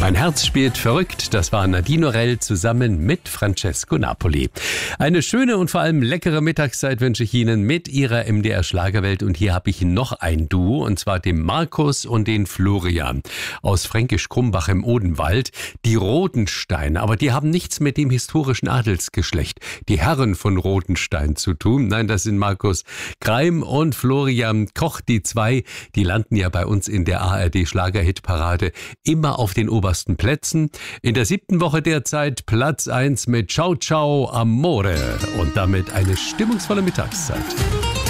Mein Herz spielt verrückt, das war Nadine Orell zusammen mit Francesco Napoli. Eine schöne und vor allem leckere Mittagszeit wünsche ich Ihnen mit Ihrer MDR Schlagerwelt. Und hier habe ich noch ein Duo, und zwar den Markus und den Florian aus Fränkisch Krumbach im Odenwald. Die Rodenstein, aber die haben nichts mit dem historischen Adelsgeschlecht, die Herren von Rodenstein, zu tun. Nein, das sind Markus Greim und Florian Koch. Die zwei, die landen ja bei uns in der ARD Schlagerhitparade immer auf den obersten Plätzen. In der 7. Woche derzeit Platz 1 mit Ciao Ciao Amore und damit eine stimmungsvolle Mittagszeit.